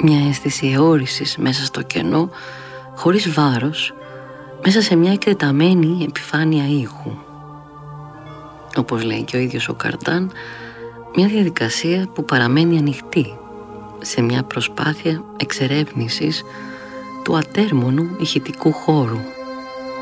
Μια αίσθηση αιώρησης μέσα στο κενό, χωρίς βάρος, μέσα σε μια εκτεταμένη επιφάνεια ήχου. Όπως λέει και ο ίδιος ο Καρτάν, μια διαδικασία που παραμένει ανοιχτή σε μια προσπάθεια εξερεύνησης του ατέρμονου ηχητικού χώρου.